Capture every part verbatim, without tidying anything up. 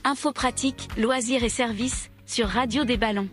Infos pratiques, loisirs et services sur Radio des Ballons.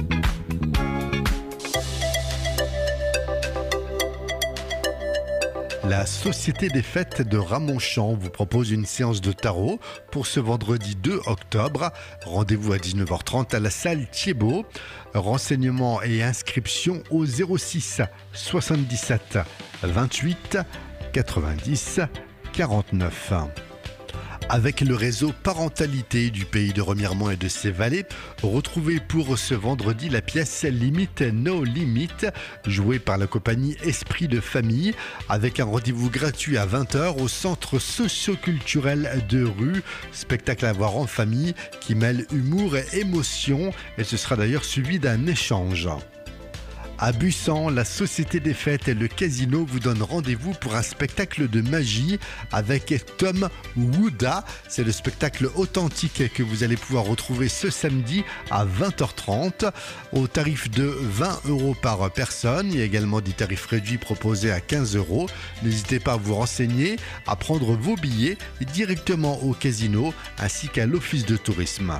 La Société des Fêtes de Ramonchamp vous propose une séance de tarot pour ce vendredi deux octobre. Rendez-vous à dix-neuf heures trente à la salle Thiebaud. Renseignements et inscriptions au zéro six soixante-dix-sept vingt-huit quatre-vingt-dix quarante-neuf. Avec le réseau Parentalité du pays de Remiremont et de ses vallées, retrouvez pour ce vendredi la pièce Limite No Limit, jouée par la compagnie Esprit de Famille, avec un rendez-vous gratuit à vingt heures au centre socio-culturel de Rue. Spectacle à voir en famille qui mêle humour et émotion, et ce sera d'ailleurs suivi d'un échange. À Bussan, la Société des Fêtes et le Casino vous donnent rendez-vous pour un spectacle de magie avec Tom Wouda. C'est le spectacle authentique que vous allez pouvoir retrouver ce samedi à vingt heures trente au tarif de vingt euros par personne. Il y a également des tarifs réduits proposés à quinze euros. N'hésitez pas à vous renseigner, à prendre vos billets directement au casino ainsi qu'à l'office de tourisme.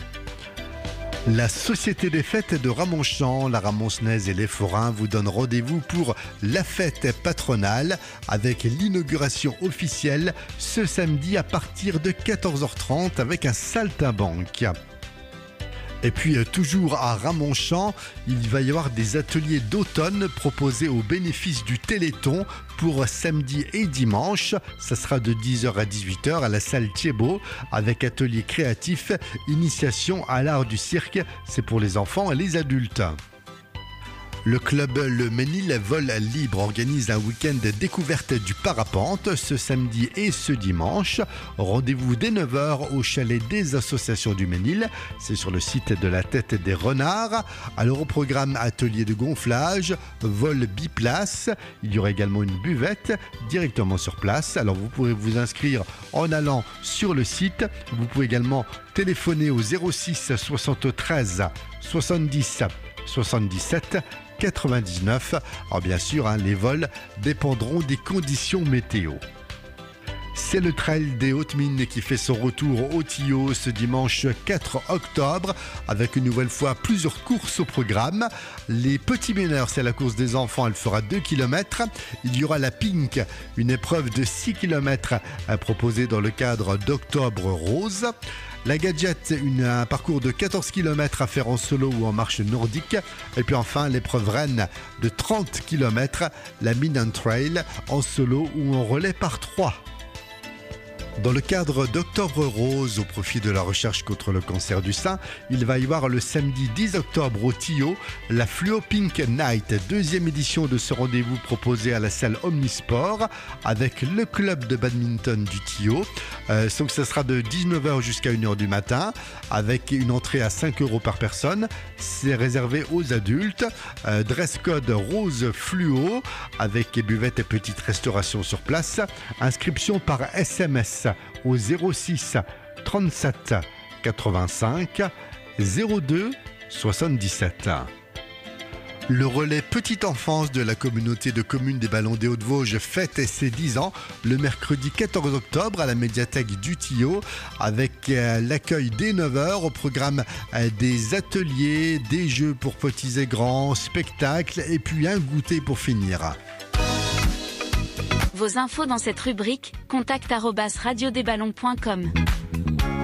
La Société des Fêtes de Ramonchamp, la Ramoncenaise et les Forains vous donnent rendez-vous pour la fête patronale avec l'inauguration officielle ce samedi à partir de quatorze heures trente avec un saltimbanque. Et puis toujours à Ramonchamp, il va y avoir des ateliers d'automne proposés au bénéfice du Téléthon pour samedi et dimanche. Ça sera de dix heures à dix-huit heures à la salle Thiebaud avec ateliers créatifs, initiation à l'art du cirque. C'est pour les enfants et les adultes. Le club Le Ménil Vol Libre organise un week-end découverte du parapente ce samedi et ce dimanche. Rendez-vous dès neuf heures au chalet des associations du Ménil. C'est sur le site de la Tête des Renards. Alors au programme atelier de gonflage, vol biplace. Il y aura également une buvette directement sur place. Alors vous pourrez vous inscrire en allant sur le site. Vous pouvez également téléphoner au zéro six soixante-treize soixante-dix soixante-dix-sept quatre-vingt-dix-neuf. Alors bien sûr, hein, les vols dépendront des conditions météo. C'est le Trail des Hautes-Mines qui fait son retour au Tillot ce dimanche quatre octobre avec une nouvelle fois plusieurs courses au programme. Les petits mineurs, c'est la course des enfants, elle fera deux kilomètres. Il y aura la Pink, une épreuve de six kilomètres proposée dans le cadre d'Octobre Rose. La Gadget, une, un parcours de quatorze kilomètres à faire en solo ou en marche nordique. Et puis enfin, l'épreuve reine de trente kilomètres, la Minen Trail, en solo ou en relais par trois. Dans le cadre d'Octobre Rose, au profit de la recherche contre le cancer du sein, il va y avoir le samedi dix octobre au Tillot, la Fluo Pink Night, deuxième édition de ce rendez-vous proposé à la salle Omnisport avec le club de badminton du Tillot. Euh, donc ça sera de dix-neuf heures jusqu'à une heure du matin avec une entrée à cinq euros par personne. C'est réservé aux adultes. Euh, dress code rose fluo avec buvettes et petite restauration sur place. Inscription par S M S au zéro six trente-sept quatre-vingt-cinq zéro deux soixante-dix-sept. Le relais Petite Enfance de la communauté de communes des Ballons des Hauts-de-Vosges fête ses dix ans le mercredi quatorze octobre à la médiathèque du Tillot avec euh, l'accueil dès neuf heures au programme euh, des ateliers, des jeux pour petits et grands, spectacles et puis un goûter pour finir. Vos infos dans cette rubrique, contact arobase radio des ballons point com.